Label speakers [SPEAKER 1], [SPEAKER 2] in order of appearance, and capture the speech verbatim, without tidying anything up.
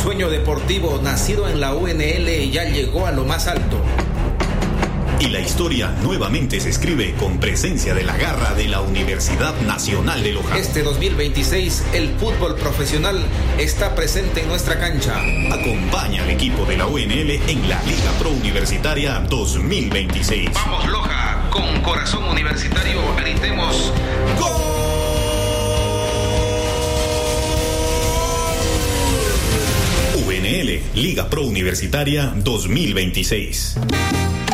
[SPEAKER 1] sueño deportivo nacido en la U N L ya llegó a lo más alto.
[SPEAKER 2] Y la historia nuevamente se escribe con presencia de la garra de la Universidad Nacional de Loja.
[SPEAKER 1] Este dos mil veintiséis, el fútbol profesional está presente en nuestra cancha.
[SPEAKER 2] Acompaña al equipo de la U N L en la Liga Pro Universitaria dos mil veintiséis.
[SPEAKER 1] Vamos Loja, con corazón universitario, gritemos ¡gol!
[SPEAKER 2] U N L, Liga Pro Universitaria dos mil veintiséis.